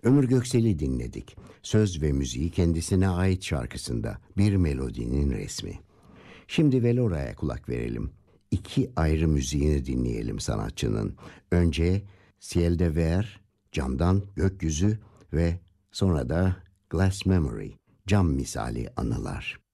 Ömür Göksel'i dinledik. Söz ve müziği kendisine ait şarkısında bir melodinin resmi. Şimdi Velora'ya kulak verelim. İki ayrı müziğini dinleyelim sanatçının. Önce Ciel de Ver, Camdan Gökyüzü ve sonra da Glass Memory, Cam misali anılar.